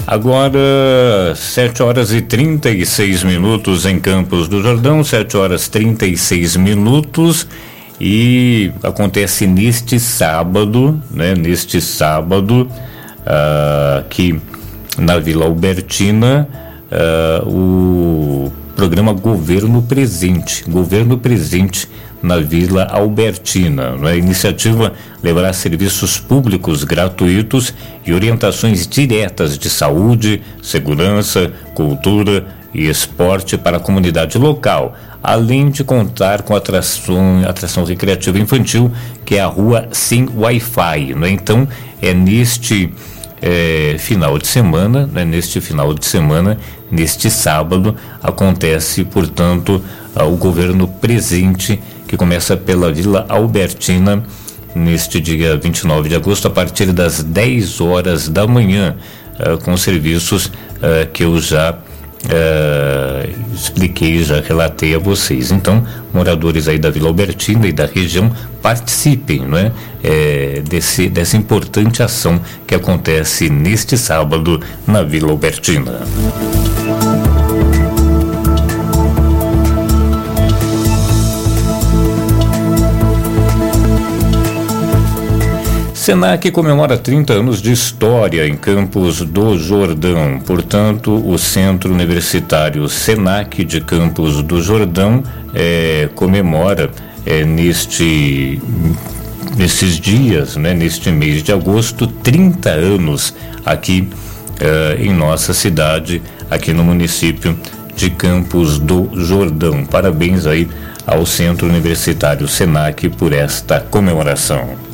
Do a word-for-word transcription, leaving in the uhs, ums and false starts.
Agora, sete horas e trinta e seis minutos em Campos do Jordão, sete horas e trinta e seis minutos, e acontece neste sábado, né? Neste sábado, uh, aqui na Vila Albertina, uh, o programa Governo Presente, Governo Presente na Vila Albertina. A iniciativa levará serviços públicos gratuitos e orientações diretas de saúde, segurança, cultura e esporte para a comunidade local, além de contar com atração, atração recreativa infantil, que é a Rua Sem Wi-Fi. Né? Então, é neste é, final de semana, né? neste final de semana, neste sábado, acontece, portanto, o Governo Presente, que começa pela Vila Albertina neste dia vinte e nove de agosto, a partir das dez horas da manhã, uh, com serviços uh, que eu já uh, expliquei, já relatei a vocês. Então, moradores aí da Vila Albertina e da região, participem, né, é, desse, dessa importante ação que acontece neste sábado na Vila Albertina. Senac comemora trinta anos de história em Campos do Jordão. Portanto, o Centro Universitário Senac de Campos do Jordão é, comemora é, neste, nesses dias, né, neste mês de agosto, trinta anos aqui é, em nossa cidade, aqui no município de Campos do Jordão. Parabéns aí ao Centro Universitário Senac por esta comemoração.